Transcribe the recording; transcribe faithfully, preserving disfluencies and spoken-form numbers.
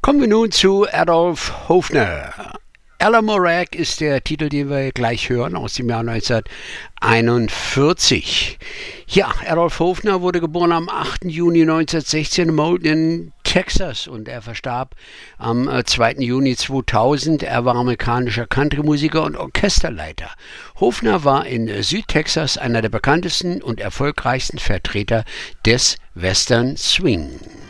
Kommen wir nun zu Adolf Hofner. Alamorak ist der Titel, den wir gleich hören, aus dem Jahr neunzehnhunderteinundvierzig. Ja, Adolf Hofner wurde geboren am achten Juni neunzehnhundertsechzehn in Moulton, Texas, und er verstarb am zweiten Juni zweitausend. Er war amerikanischer Country-Musiker und Orchesterleiter. Hofner war in Südtexas einer der bekanntesten und erfolgreichsten Vertreter des Western Swing.